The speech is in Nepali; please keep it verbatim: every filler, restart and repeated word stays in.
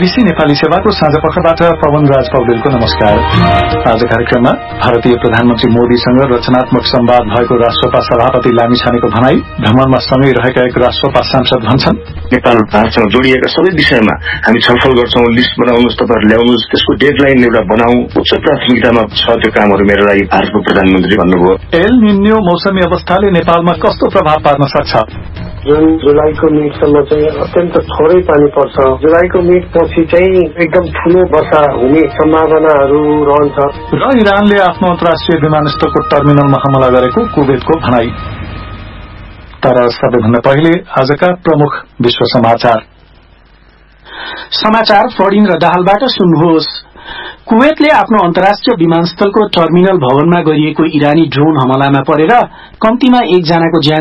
बीबीसी नेपाली सेवाको साँझ पखबाट पवन राज पौडेलको नमस्कार। आज कार्यक्रममा भारतीय प्रधानमन्त्री मोदीसँग रचनात्मक संवाद भएको राष्ट्रपा सभापति लामिछानेको भनाई, भ्रमणमा सँगै रहेका एक राष्ट्रपा सांसद भन्छन् नेपाल भारतसँग जोडिएका सबै विषयमा हामी छलफल गर्छौं, लिस्ट बनाउनुस्, तपाईहरु ल्याउनुस्, त्यसको डेडलाइन एउटा बनाऊ, उच्च प्राथमिकतामा छ त्यो कामहरु मेरो लागि भारतको प्रधानमन्त्री भन्नुभयो। एल निन्यो मौसमी अवस्थाले नेपालमा कस्तो प्रभाव पार्न सक्छ? जुन जुलाईको मिडसम्म चाहिँ अत्यन्त थोरै पानी पर्छ, जुलाईको मिड पछि चाहिँ एकदम ठूलो वर्षा हुने सम्भावनाहरू रहन्छ। र इरानले आफ्नो अन्तर्राष्ट्रिय विमानस्थलको टर्मिनलमा हमला गरेको कुवेतको भनाई। तर सबैभन्दा पहिले आजका प्रमुख विश्व समाचार समाचार फर्डिङ र दाहालबाट सुन्नुहोस्। कुवेतले आफ्नो अन्तर्राष्ट्रिय विमानस्थलको टर्मिनल भवनमा गरिएको इरानी ड्रोन हमलामा परेर कम्तीमा एकजनाको ज्यान